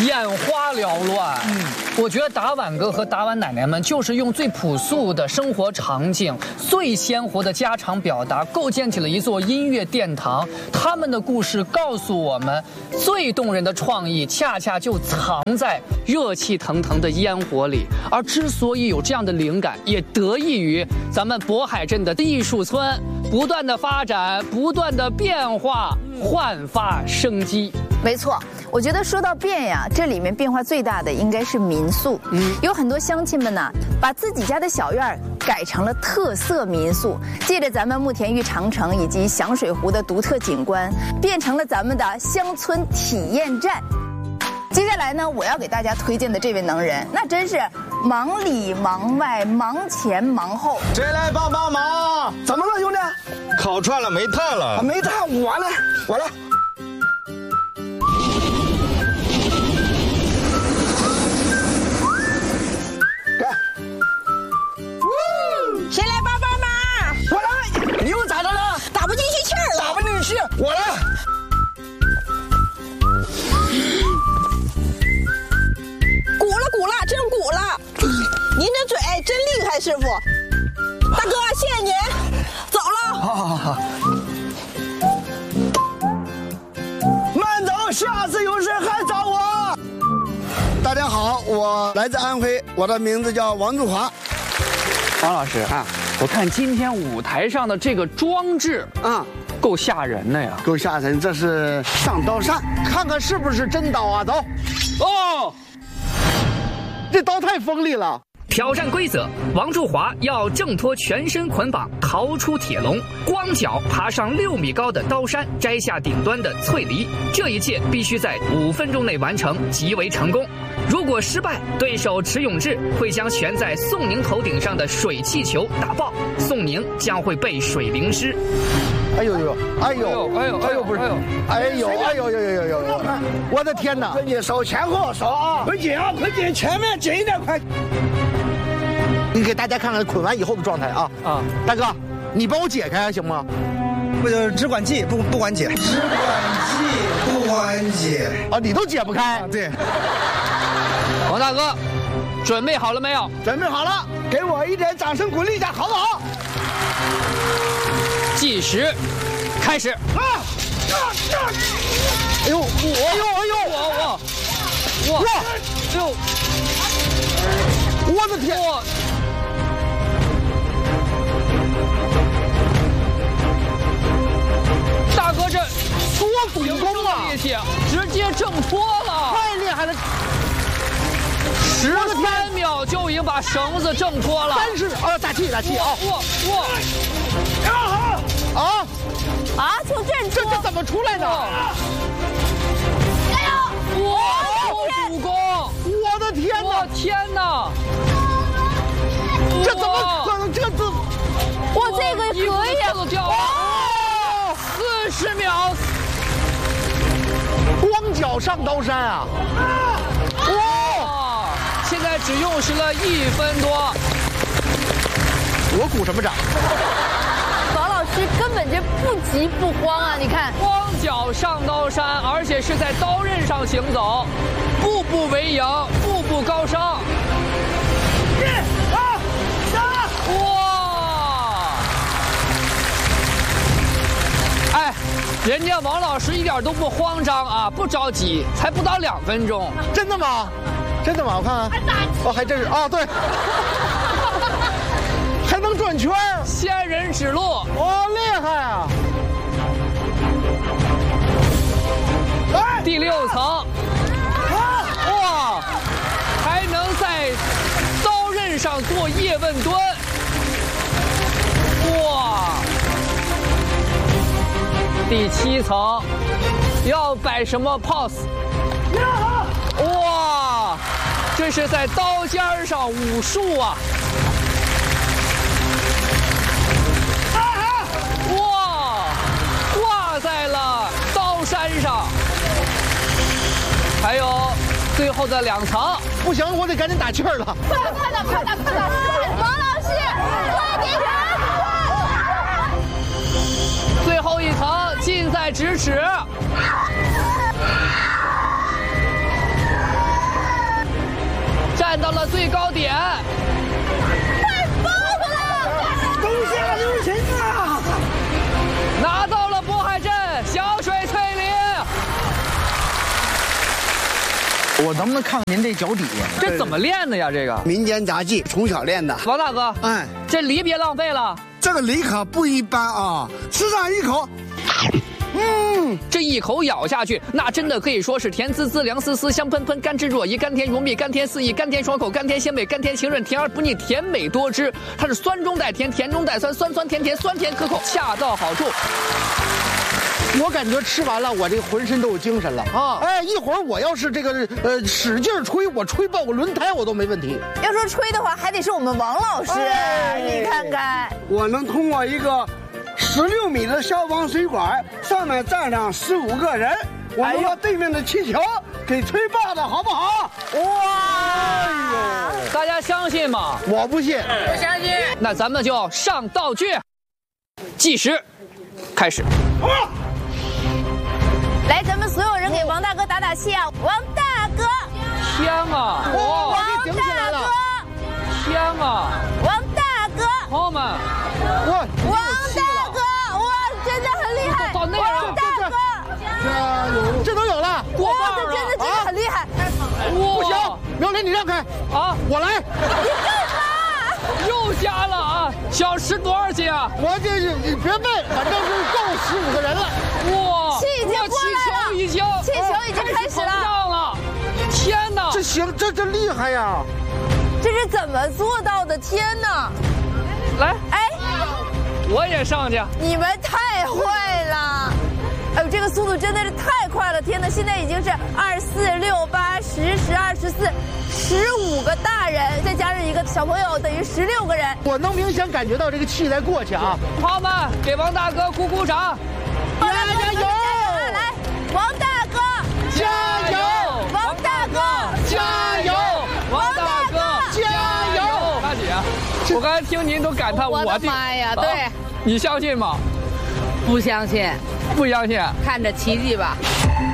眼花缭乱。我觉得达碗哥和达碗奶奶们就是用最朴素的生活场景、最鲜活的家常表达，构建起了一座音乐殿堂。他们的故事告诉我们，最动人的创意恰恰就藏在热气腾腾的烟火里。而之所以有这样的灵感，也得益于咱们渤海镇的艺术村不断的发展、不断的变化，焕发生机。 没错，我觉得说到变呀，这里面变化最大的应该是民宿。有很多乡亲们呢，把自己家的小院改成了特色民宿，借着咱们慕田峪长城以及响水湖的独特景观，变成了咱们的乡村体验站。接下来呢，我要给大家推荐的这位能人，那真是忙里忙外、忙前忙后。 谁来帮帮忙？ 怎么了，兄弟？ 烤串了，没炭了。 没炭，我来。 谁来帮帮忙？ 我来。你又咋的了？ 打不进去气儿了。 打不进去，我来。 鼓了，真鼓了！您这嘴真厉害，师傅。大哥，谢谢您。走了。 好。慢走，下次有事还找我。大家好，我来自安徽，我的名字叫王祝华。 王老师啊，我看今天舞台上的这个装置啊，够吓人的呀， 够吓人。这是上刀扇，看看是不是真刀啊？走。 哦， 这刀太锋利了。 挑战规则：王祝华要挣脱全身捆绑，逃出铁笼，光脚爬上6米高的刀山，摘下顶端的翠梨。这一切必须在5分钟内完成，极为成功。如果失败，对手池永志会将悬在宋宁头顶上的水气球打爆，宋宁将会被水淋湿。 哎呦，不是，我的天哪！快紧手，前后手啊！快紧啊，快紧，前面紧一点，快！你给大家看看捆完以后的状态啊！大哥，你帮我解开行吗？ 不就只管系，不管解。只管系，不管解。 啊，你都解不开？ 对。 王大哥，准备好了没有？ 准备好了，给我一点掌声鼓励一下，好不好？ 计时，开始。 哎呦，我的天！ 大哥，这多滚功啊！ 力气，直接挣脱了， 太厉害了 ！13秒就已经把绳子挣脱了。 打气啊！ 就这怎么出来的？ 加油！ 主攻！ 我的天哪！ 天哪！ 这怎么可能？ 我这个可以都掉了！40秒， 光脚上刀山啊！ 现在只用时了1分多。 我鼓什么掌？ 王老师根本就不急不慌啊！你看， 光脚上刀山，而且是在刀刃上行走，步步为营，步步高升。 1、2、3， 哇！哎，人家王老师一点都不慌张啊，不着急，才不到2分钟。 真的吗？我看看。还真是啊，对。还能转圈， 仙人指路， 厉害啊！ 第6层，哇，还能在刀刃上做叶问蹲，哇！第7层，要摆什么 pose？ 哇，这是在刀尖上武术啊！挂在了刀山上，还有最后的2层。 不行，我得赶紧打气儿了。 快点！王老师，快点！ 最后1层近在咫尺。 到了最高点， 太棒了！ 手下留情啊！ 拿到了渤海镇小水翠岭。 我能不能看看您这脚底下？ 这怎么练的呀？这个民间杂技从小练的。 王大哥， 哎， 这梨别浪费了。 这个梨可不一般啊！吃上一口， 这一口咬下去，那真的可以说是甜滋滋、凉丝丝、香喷喷、甘之若饴、甘甜如蜜、甘甜四溢、甘甜爽口、甘甜鲜美、甘甜情润、甜而不腻、甜美多汁。它是酸中带甜，甜中带酸，酸酸甜甜，酸甜可口，恰到好处。 我感觉吃完了，我这个浑身都有精神了啊！哎，一会儿我要是这个使劲吹，我吹爆个轮胎我都没问题。 要说吹的话，还得是我们王老师，你看看， 我能通过一个16米的消防水管，上面站上15个人，我能把对面的气球给吹爆的好不好？ 哇！ 大家相信吗？ 我不信， 我相信。 那咱们就上道具，计时，开始。 来，咱们所有人给王大哥打打气啊！王大哥， 香啊！ 王哇， 大哥， 香啊！ 王大哥， 朋友们， 王大哥，哇，真的很厉害！ 到那样王大哥， 加油！这都有了， 过哇， 半了， 这真的很厉害！ 不行，苗林你让开啊！ 我来。 你干嘛？ 又加了啊！小石多少斤啊？ 我这是你别问，反正是够15个人了。 哇！ 气已经过来了，气球已经开始了。天哪！ 这行，这厉害呀！ 这是怎么做到的？天哪！ 来， 哎， 我也上去。 你们太坏了！哎呦，这个速度真的是太快了！天哪，现在已经是24、6、8、10、12、14、15个大人，再加上一个小朋友，等于16个人。 我能明显感觉到这个气在过去啊！ 朋友们，给王大哥鼓鼓掌！ 加油！来，王大哥， 加油！ 王大哥， 加油！ 王大哥， 加油！ 大姐，我刚才听您都感叹， 我的妈呀！对， 你相信吗？ 不相信， 不相信？ 看着奇迹吧。